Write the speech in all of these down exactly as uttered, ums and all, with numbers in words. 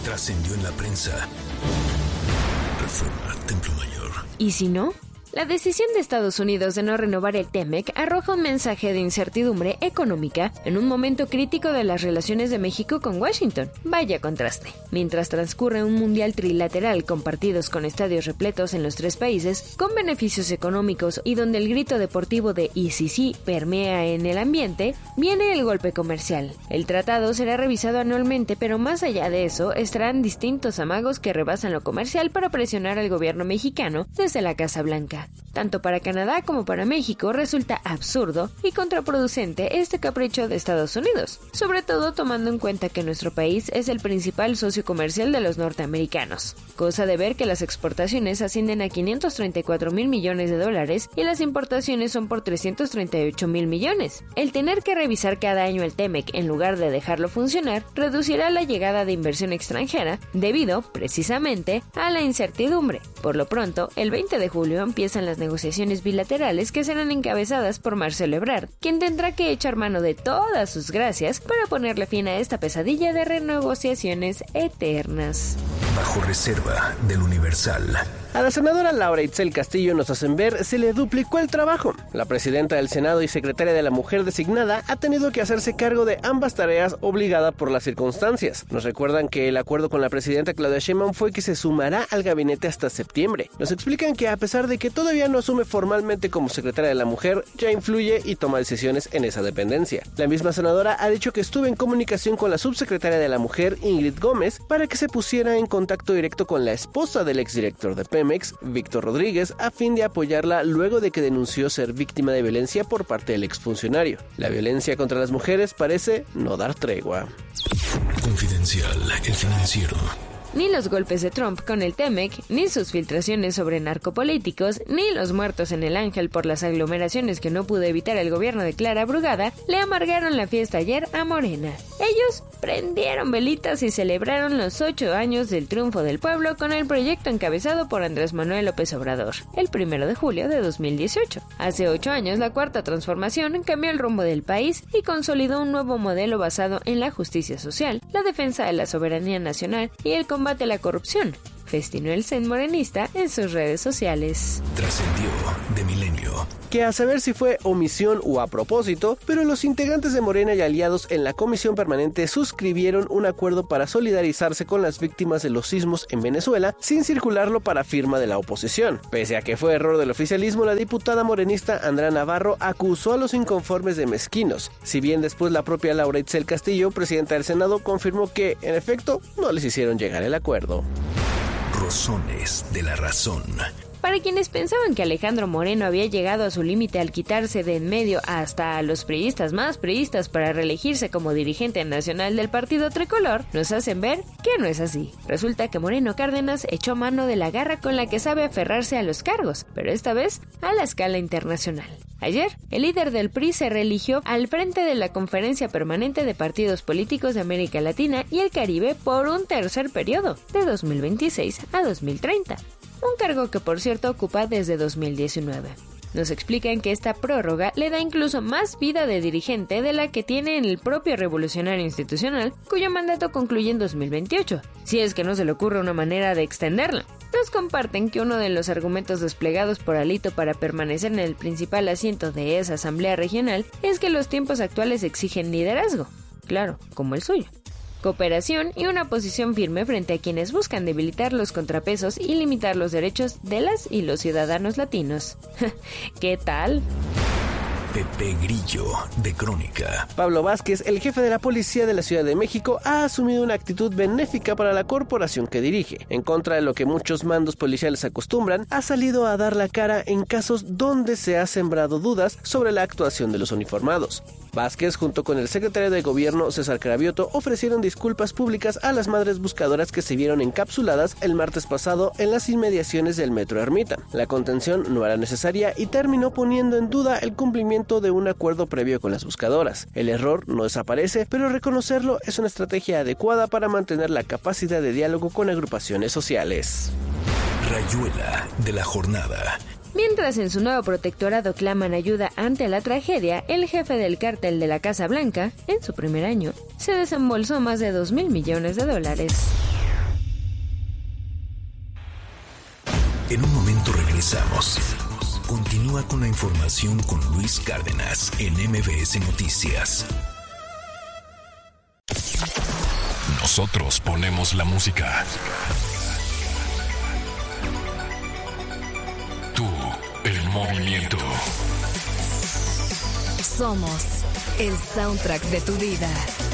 Trascendió en la prensa. Reforma, Templo Mayor. ¿Y si no? La decisión de Estados Unidos de no renovar el TEMEC arroja un mensaje de incertidumbre económica en un momento crítico de las relaciones de México con Washington. Vaya contraste. Mientras transcurre un mundial trilateral con partidos con estadios repletos en los tres países, con beneficios económicos y donde el grito deportivo de "y si sí" permea en el ambiente, viene el golpe comercial. El tratado será revisado anualmente, pero más allá de eso, estarán distintos amagos que rebasan lo comercial para presionar al gobierno mexicano desde la Casa Blanca. Tanto para Canadá como para México resulta absurdo y contraproducente este capricho de Estados Unidos, sobre todo tomando en cuenta que nuestro país es el principal socio comercial de los norteamericanos. Cosa de ver que las exportaciones ascienden a quinientos treinta y cuatro mil millones de dólares y las importaciones son por trescientos treinta y ocho mil millones. El tener que revisar cada año el TEMEC en lugar de dejarlo funcionar reducirá la llegada de inversión extranjera debido, precisamente, a la incertidumbre. Por lo pronto, el veinte de julio empieza en las negociaciones bilaterales que serán encabezadas por Marcelo Ebrard, quien tendrá que echar mano de todas sus gracias para ponerle fin a esta pesadilla de renegociaciones eternas. Bajo reserva del Universal. A la senadora Laura Itzel Castillo, nos hacen ver, se le duplicó el trabajo. La presidenta del Senado y secretaria de la Mujer designada ha tenido que hacerse cargo de ambas tareas obligada por las circunstancias. Nos recuerdan que el acuerdo con la presidenta Claudia Sheinbaum fue que se sumará al gabinete hasta septiembre. Nos explican que a pesar de que todavía no asume formalmente como secretaria de la Mujer, ya influye y toma decisiones en esa dependencia. La misma senadora ha dicho que estuvo en comunicación con la subsecretaria de la Mujer, Ingrid Gómez, para que se pusiera en contacto directo con la esposa del exdirector de Pemex, Víctor Rodríguez, a fin de apoyarla luego de que denunció ser víctima de violencia por parte del exfuncionario. La violencia contra las mujeres parece no dar tregua. Confidencial, El Financiero. Ni los golpes de Trump con el TEMEC, ni sus filtraciones sobre narcopolíticos, ni los muertos en el Ángel por las aglomeraciones que no pudo evitar el gobierno de Clara Brugada, le amargaron la fiesta ayer a Morena. Ellos prendieron velitas y celebraron los ocho años del triunfo del pueblo con el proyecto encabezado por Andrés Manuel López Obrador, el primero de julio de dos mil dieciocho. Hace ocho años, la Cuarta Transformación cambió el rumbo del país y consolidó un nuevo modelo basado en la justicia social, la defensa de la soberanía nacional y el combate a la corrupción, festinó el Zen morenista en sus redes sociales. Trascendió de Milenio. Que a saber si fue omisión o a propósito, pero los integrantes de Morena y aliados en la Comisión Permanente suscribieron un acuerdo para solidarizarse con las víctimas de los sismos en Venezuela sin circularlo para firma de la oposición. Pese a que fue error del oficialismo, la diputada morenista Andrea Navarro acusó a los inconformes de mezquinos, si bien después la propia Laura Itzel Castillo, presidenta del Senado, confirmó que, en efecto, no les hicieron llegar el acuerdo. Rozones de la razón. Para quienes pensaban que Alejandro Moreno había llegado a su límite al quitarse de en medio hasta a los priistas más priistas para reelegirse como dirigente nacional del partido tricolor, nos hacen ver que no es así. Resulta que Moreno Cárdenas echó mano de la garra con la que sabe aferrarse a los cargos, pero esta vez a la escala internacional. Ayer, el líder del P R I se reeligió al frente de la Conferencia Permanente de Partidos Políticos de América Latina y el Caribe por un tercer periodo, de dos mil veintiséis a dos mil treinta. Un cargo que, por cierto, ocupa desde dos mil diecinueve. Nos explican que esta prórroga le da incluso más vida de dirigente de la que tiene en el propio Revolucionario Institucional, cuyo mandato concluye en dos mil veintiocho, si es que no se le ocurre una manera de extenderlo. Nos comparten que uno de los argumentos desplegados por Alito para permanecer en el principal asiento de esa asamblea regional es que los tiempos actuales exigen liderazgo, claro, como el suyo, cooperación y una posición firme frente a quienes buscan debilitar los contrapesos y limitar los derechos de las y los ciudadanos latinos. ¿Qué tal? Pepe Grillo, de Crónica. Pablo Vázquez, el jefe de la policía de la Ciudad de México, ha asumido una actitud benéfica para la corporación que dirige. En contra de lo que muchos mandos policiales acostumbran, ha salido a dar la cara en casos donde se ha sembrado dudas sobre la actuación de los uniformados. Vázquez, junto con el secretario de Gobierno César Cravioto, ofrecieron disculpas públicas a las madres buscadoras que se vieron encapsuladas el martes pasado en las inmediaciones del Metro Ermita. La contención no era necesaria y terminó poniendo en duda el cumplimiento de un acuerdo previo con las buscadoras. El error no desaparece, pero reconocerlo es una estrategia adecuada para mantener la capacidad de diálogo con agrupaciones sociales. Rayuela de la jornada. Mientras en su nuevo protectorado claman ayuda ante la tragedia, el jefe del cártel de la Casa Blanca, en su primer año, se desembolsó más de dos mil millones de dólares. En un momento regresamos. Continúa con la información con Luis Cárdenas en M B S Noticias. Nosotros ponemos la música. Tú, el movimiento. Somos el soundtrack de tu vida.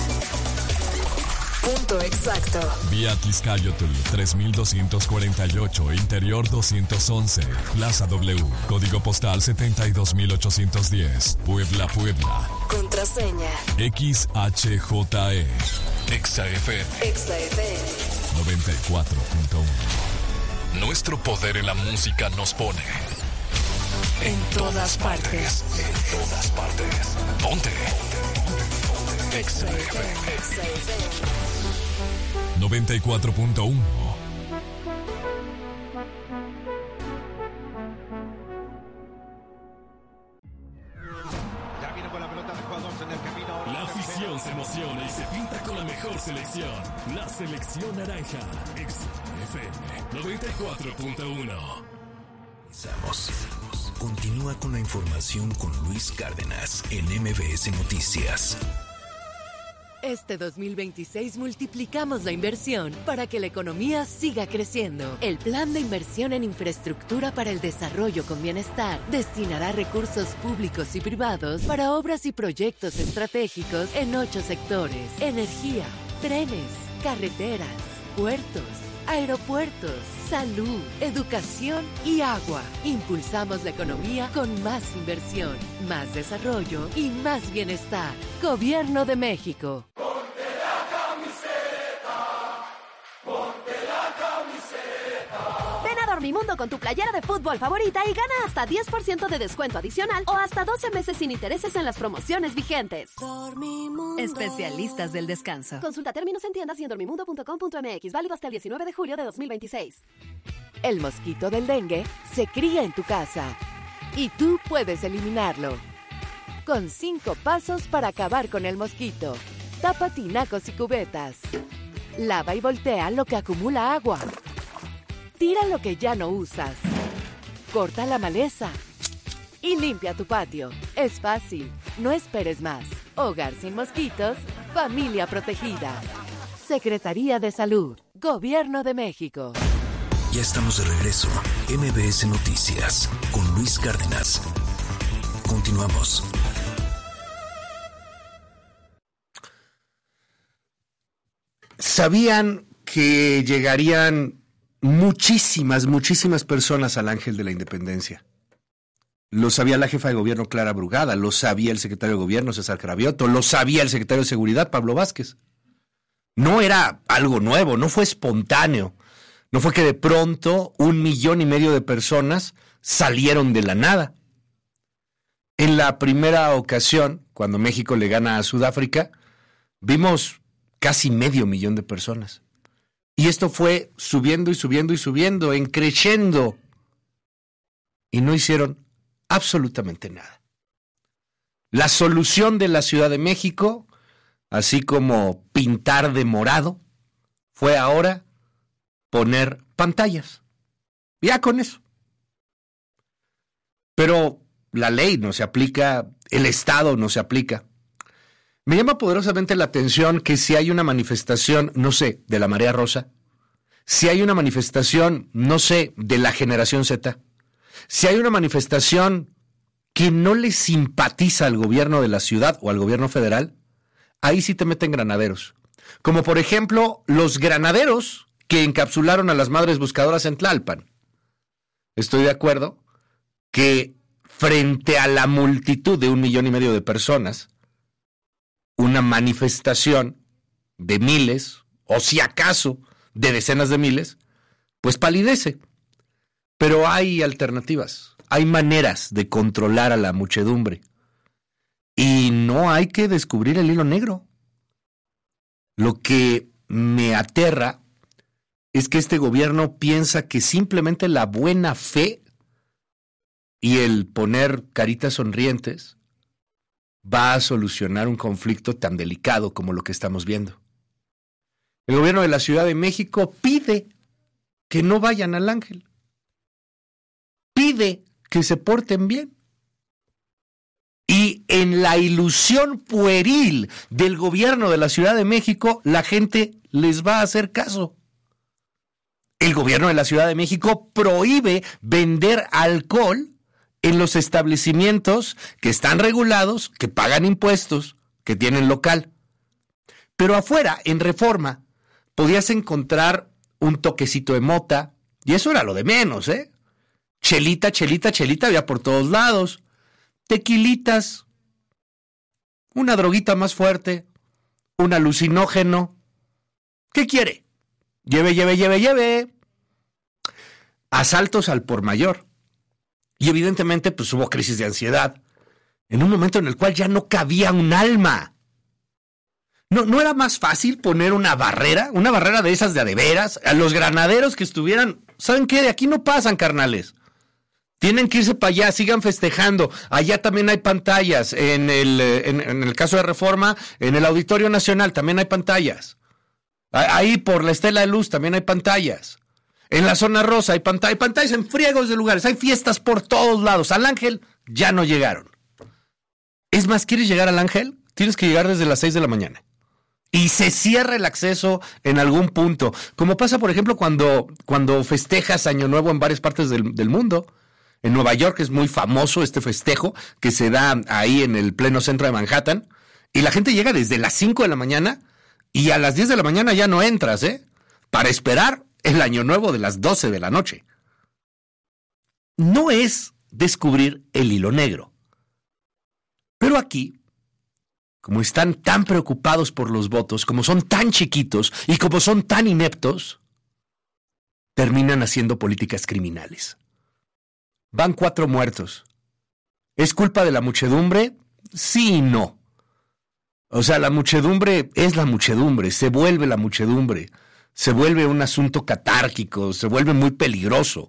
Punto exacto. Vía Tizcayotl tres mil doscientos cuarenta y ocho, Interior doscientos once, Plaza W, Código Postal setenta y dos mil ochocientos diez, Puebla, Puebla. Contraseña X H J E. Exa F M. Exa F M noventa y cuatro punto uno. Nuestro poder en la música nos pone en, en todas partes. partes. En todas partes. Ponte. Exa F M. Exa F M noventa y cuatro punto uno. Ya viene con la pelota de jugadores en el camino. La afición se emociona y se pinta con la mejor selección. La selección naranja. Exa F M noventa y cuatro punto uno. Regresamos. Continúa con la información con Luis Cárdenas en M B S Noticias. Este dos mil veintiséis multiplicamos la inversión para que la economía siga creciendo. El Plan de Inversión en Infraestructura para el Desarrollo con Bienestar destinará recursos públicos y privados para obras y proyectos estratégicos en ocho sectores: energía, trenes, carreteras, puertos, aeropuertos, salud, educación y agua. Impulsamos la economía con más inversión, más desarrollo y más bienestar. Gobierno de México. Ponte la camiseta, ponte la camiseta. Ven a Dormimundo con tu playera de fútbol favorita y gana hasta diez por ciento de descuento adicional o hasta doce meses sin intereses en las promociones vigentes. Dormimundo. Especialistas del descanso. Consulta términos en tiendas y en dormimundo punto com punto m x. Válido hasta el diecinueve de julio de dos mil veintiséis. El mosquito del dengue se cría en tu casa y tú puedes eliminarlo. Con cinco pasos para acabar con el mosquito. Tapa tinacos y cubetas. Lava y voltea lo que acumula agua. Tira lo que ya no usas. Corta la maleza. Y limpia tu patio. Es fácil. No esperes más. Hogar sin mosquitos. Familia protegida. Secretaría de Salud. Gobierno de México. Ya estamos de regreso. M B S Noticias con Luis Cárdenas. Continuamos. ¿Sabían que llegarían muchísimas, muchísimas personas al Ángel de la Independencia? Lo sabía la jefa de gobierno Clara Brugada, lo sabía el secretario de gobierno César Cravioto, lo sabía el secretario de Seguridad Pablo Vázquez. No era algo nuevo, no fue espontáneo. No fue que de pronto un millón y medio de personas salieron de la nada. En la primera ocasión, cuando México le gana a Sudáfrica, vimos casi medio millón de personas. Y esto fue subiendo y subiendo y subiendo, en creciendo. Y no hicieron absolutamente nada. La solución de la Ciudad de México, así como pintar de morado, fue ahora poner pantallas. Ya con eso. Pero la ley no se aplica, el Estado no se aplica. Me llama poderosamente la atención que si hay una manifestación, no sé, de la Marea Rosa, si hay una manifestación, no sé, de la Generación Z, si hay una manifestación que no le simpatiza al gobierno de la ciudad o al gobierno federal, ahí sí te meten granaderos. Como por ejemplo, los granaderos que encapsularon a las madres buscadoras en Tlalpan. Estoy de acuerdo que frente a la multitud de un millón y medio de personas, una manifestación de miles, o si acaso de decenas de miles, pues palidece. Pero hay alternativas, hay maneras de controlar a la muchedumbre. Y no hay que descubrir el hilo negro. Lo que me aterra es que este gobierno piensa que simplemente la buena fe y el poner caritas sonrientes va a solucionar un conflicto tan delicado como lo que estamos viendo. El gobierno de la Ciudad de México pide que no vayan al Ángel. pide que se porten bien. Y en la ilusión pueril del gobierno de la Ciudad de México, la gente les va a hacer caso. El gobierno de la Ciudad de México prohíbe vender alcohol en los establecimientos que están regulados, que pagan impuestos, que tienen local. Pero afuera, en Reforma, podías encontrar un toquecito de mota, y eso era lo de menos, ¿eh? Chelita, chelita, chelita había por todos lados. Tequilitas, una droguita más fuerte, un alucinógeno. ¿Qué quiere? Lleve, lleve, lleve, lleve. Asaltos al por mayor. Y evidentemente, pues hubo crisis de ansiedad. En un momento en el cual ya no cabía un alma. ¿No, no era más fácil poner una barrera? Una barrera de esas de a de veras. A los granaderos que estuvieran, ¿saben qué? De aquí no pasan, carnales. Tienen que irse para allá, sigan festejando. Allá también hay pantallas. En el, en, en el caso de Reforma, en el Auditorio Nacional también hay pantallas. Ahí por la Estela de Luz también hay pantallas. En la zona rosa hay pantallas, hay pantallas en friegos de lugares. Hay fiestas por todos lados. Al Ángel ya no llegaron. Es más, ¿quieres llegar al Ángel? Tienes que llegar desde las seis de la mañana. Y se cierra el acceso en algún punto. Como pasa, por ejemplo, cuando, cuando festejas Año Nuevo en varias partes del, del mundo. En Nueva York es muy famoso este festejo que se da ahí en el pleno centro de Manhattan. Y la gente llega desde las cinco de la mañana y a las diez de la mañana ya no entras, ¿eh? Para esperar el Año Nuevo de las doce de la noche. No es descubrir el hilo negro. Pero aquí, como están tan preocupados por los votos, como son tan chiquitos y como son tan ineptos, terminan haciendo políticas criminales. Van cuatro muertos. ¿Es culpa de la muchedumbre? Sí y no. O sea, la muchedumbre es la muchedumbre, se vuelve la muchedumbre, se vuelve un asunto catárquico, se vuelve muy peligroso.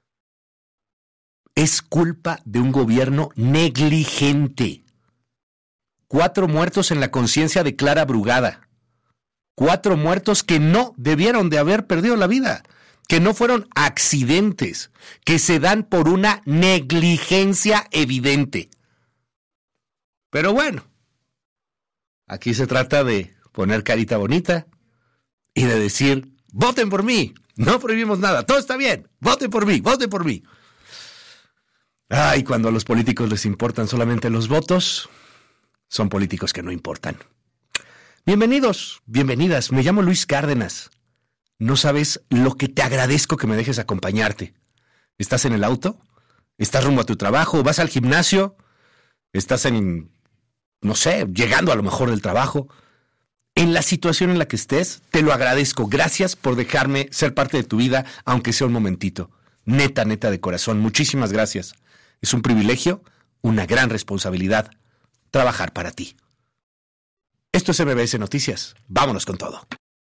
Es culpa de un gobierno negligente. Cuatro muertos en la conciencia de Clara Brugada. Cuatro muertos que no debieron de haber perdido la vida. Que no fueron accidentes, que se dan por una negligencia evidente. Pero bueno, aquí se trata de poner carita bonita y de decir, voten por mí, no prohibimos nada, todo está bien, voten por mí, voten por mí. Ay, cuando a los políticos les importan solamente los votos, son políticos que no importan. Bienvenidos, bienvenidas, me llamo Luis Cárdenas. No sabes lo que te agradezco que me dejes acompañarte. ¿Estás en el auto? ¿Estás rumbo a tu trabajo? ¿Vas al gimnasio? ¿Estás en, no sé, llegando a lo mejor del trabajo? En la situación en la que estés, te lo agradezco. Gracias por dejarme ser parte de tu vida, aunque sea un momentito. Neta, neta de corazón, muchísimas gracias. Es un privilegio, una gran responsabilidad, trabajar para ti. Esto es M B S Noticias. Vámonos con todo.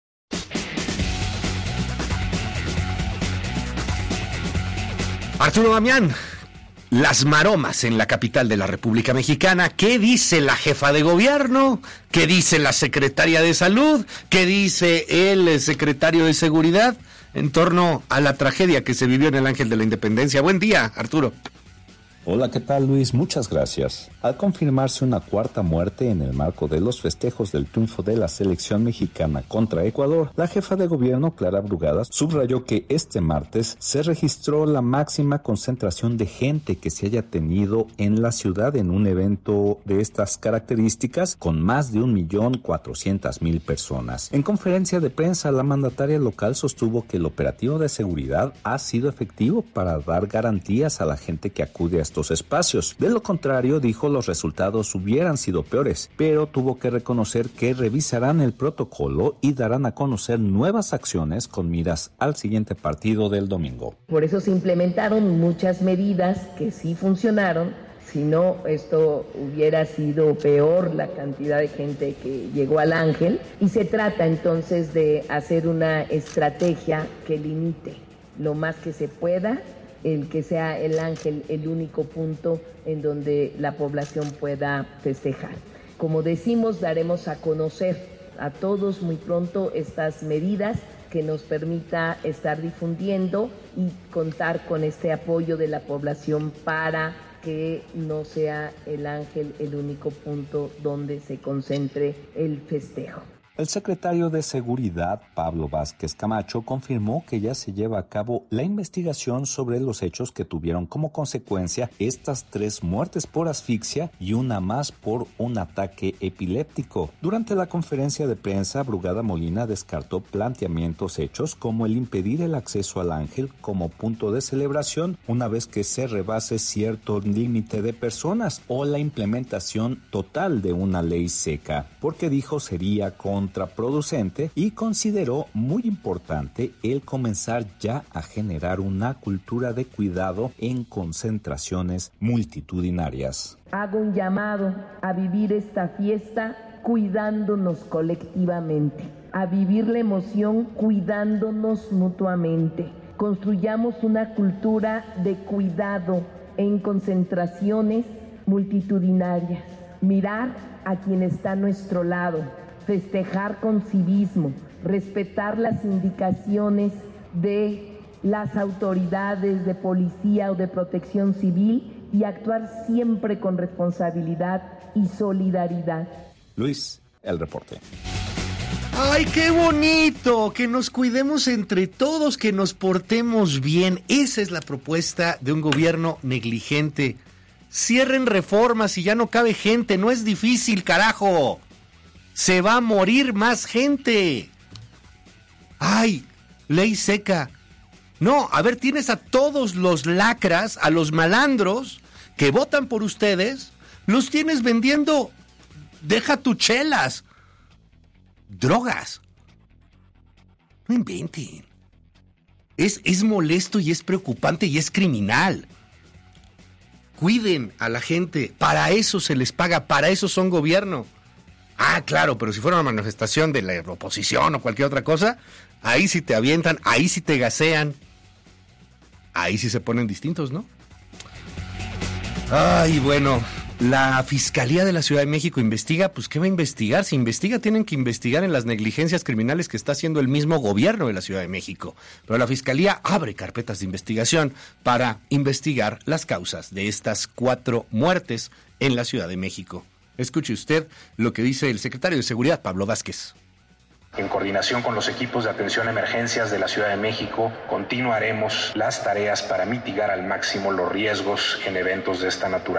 Arturo Damián, las maromas en la capital de la República Mexicana. ¿Qué dice la jefa de gobierno? ¿Qué dice la secretaria de Salud? ¿Qué dice el secretario de Seguridad en torno a la tragedia que se vivió en el Ángel de la Independencia? Buen día, Arturo. Hola, ¿qué tal, Luis? Muchas gracias. Al confirmarse una cuarta muerte en el marco de los festejos del triunfo de la selección mexicana contra Ecuador, la jefa de gobierno, Clara Brugada, subrayó que este martes se registró la máxima concentración de gente que se haya tenido en la ciudad en un evento de estas características, con más de un millón cuatrocientas mil personas. En conferencia de prensa, la mandataria local sostuvo que el operativo de seguridad ha sido efectivo para dar garantías a la gente que acude a estos espacios. De lo contrario, dijo, los resultados hubieran sido peores, pero tuvo que reconocer que revisarán el protocolo y darán a conocer nuevas acciones con miras al siguiente partido del domingo. Por eso se implementaron muchas medidas que sí funcionaron. Si no, esto hubiera sido peor, la cantidad de gente que llegó al Ángel. Y se trata entonces de hacer una estrategia que limite lo más que se pueda el que sea el Ángel el único punto en donde la población pueda festejar. Como decimos, daremos a conocer a todos muy pronto estas medidas que nos permita estar difundiendo y contar con este apoyo de la población para que no sea el Ángel el único punto donde se concentre el festejo. El secretario de Seguridad, Pablo Vázquez Camacho, confirmó que ya se lleva a cabo la investigación sobre los hechos que tuvieron como consecuencia estas tres muertes por asfixia y una más por un ataque epiléptico. Durante la conferencia de prensa, Brugada Molina descartó planteamientos hechos como el impedir el acceso al Ángel como punto de celebración una vez que se rebase cierto límite de personas o la implementación total de una ley seca, porque dijo sería con contraproducente y consideró muy importante el comenzar ya a generar una cultura de cuidado en concentraciones multitudinarias. Hago un llamado a vivir esta fiesta cuidándonos colectivamente, a vivir la emoción cuidándonos mutuamente. Construyamos una cultura de cuidado en concentraciones multitudinarias, mirar a quien está a nuestro lado, festejar con civismo, respetar las indicaciones de las autoridades de policía o de protección civil y actuar siempre con responsabilidad y solidaridad. Luis, el reporte. ¡Ay, qué bonito! Que nos cuidemos entre todos, que nos portemos bien. Esa es la propuesta de un gobierno negligente. Cierren reformas y ya no cabe gente, no es difícil, carajo. Se va a morir más gente. ¡Ay! Ley seca. No, a ver, tienes a todos los lacras, a los malandros que votan por ustedes, los tienes vendiendo, deja tu chelas, drogas. No inventen. Es, es molesto y es preocupante y es criminal. Cuiden a la gente, para eso se les paga, para eso son gobierno. Ah, claro, pero si fuera una manifestación de la oposición o cualquier otra cosa, ahí sí te avientan, ahí sí te gasean, ahí sí se ponen distintos, ¿no? Ay, bueno, la Fiscalía de la Ciudad de México investiga, pues ¿qué va a investigar? Si investiga, tienen que investigar en las negligencias criminales que está haciendo el mismo gobierno de la Ciudad de México. Pero la Fiscalía abre carpetas de investigación para investigar las causas de estas cuatro muertes en la Ciudad de México. Escuche usted lo que dice el secretario de Seguridad, Pablo Vázquez. En coordinación con los equipos de atención a emergencias de la Ciudad de México, continuaremos las tareas para mitigar al máximo los riesgos en eventos de esta naturaleza.